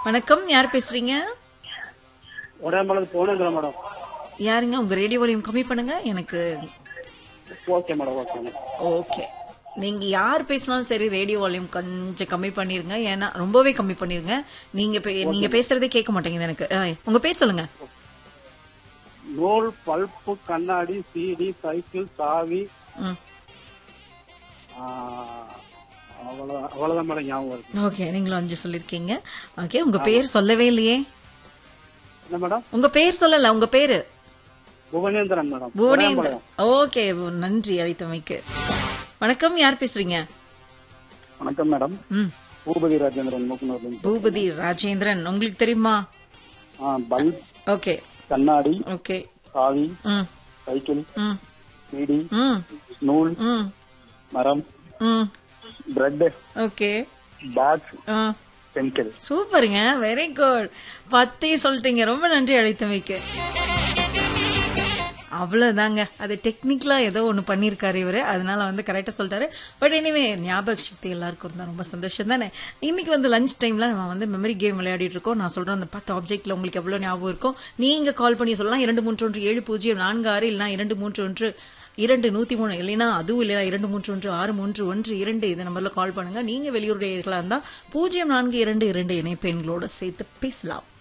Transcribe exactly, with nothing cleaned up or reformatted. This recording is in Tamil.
வணக்கம், யார் பேசுறீங்க? உடம்பளவு போனதுல மேடம். யாருங்க? உங்க ரேடியோ வால்யூம் கம்மி பண்ணுங்க. எனக்கு okay madam. Okay madam. Okay. நீங்க யார் பேசினாலும் சரி ரேடியோ வால்யூம் கொஞ்சம் கம்மி பண்ணிருங்க. ஏன்னா ரொம்பவே கம்மி பண்ணிருங்க. நீங்க பே- நீங்க பேசுறதே கேட்க மாட்டேங்குது எனக்கு. அஹ், உங்க பேர் சொல்லுங்க. நூல், பல்பு, கண்ணாடி, சிடி, சைக்கிள், சாவி, ம். ஆ, அவ்வளவு அவ்வளவுதான் மேடம் ஞாபகம் இருக்கு. ஓகே, நீங்களும் அஞ்சு சொல்லிருக்கீங்க. ஓகே, உங்க பேர் சொல்லவே இல்லையே. என்ன மேடம்? உங்க பேர் சொல்லல. உங்க பேரு புவனேந்திரன் மேடம். புவனேந்திரன். ஓகே, நன்றி அழைத்தமைக்கு. வணக்கம், யார் பேசுறீங்க? வணக்கம் மேடம். ம். பூபதி ராஜேந்திரன் மூக்குனூர்ல. பூபதி ராஜேந்திரன். உங்களுக்கு தெரியுமா? பல்ப், ஓகே கண்ணாடி, ஓகே. சாவி, ம் சைக்கிள், ம் சிடி, ம் நூல், ம் மரம், ம் பிரெட், ஓகே. பாக்ஸ், ஆ, பென்சில். சூப்பருங்க, வெரி குட். பத்தையும் சொல்லிட்டீங்க. ரொம்ப நன்றி அழைத்தமைக்கு. அவ்வளவுதாங்க. அது டெக்னிக்கலா ஏதோ ஒண்ணு பண்ணிருக்காரு இவரு, அதனால வந்து கரெக்டா சொல்லிட்டாரு. பட் எனிவே ஞாபக சக்தி எல்லாருக்கும் இருந்தா ரொம்ப சந்தோஷம் தானே. இன்னைக்கு வந்து லஞ்ச் டைம்ல நம்ம வந்து மெமரி கேம் விளையாடிட்டு இருக்கோம். நான் சொல்றேன், அந்த பத்து ஆப்ஜெக்ட்ல உங்களுக்கு எவ்வளவு ஞாபகம் இருக்கும் நீங்க கால் பண்ணி சொல்லலாம். இரண்டு மூன்று ஒன்று ஏழு பூஜ்ஜியம் நான்கு ஆறு இல்லைனா இரண்டு மூன்று ஒன்று இரண்டு நூத்தி மூணு இல்லைன்னா அதுவும் இல்லைனா இரண்டு மூன்று ஒன்று ஆறு மூன்று ஒன்று இரண்டு இந்த நம்பர்ல கால் பண்ணுங்க. நீங்க வெளியூர் நேயர்களா இருந்தா பூஜ்ஜியம் நான்கு இரண்டு இரண்டு இணைப்பெண்களோட சேர்த்து பேசலாம்.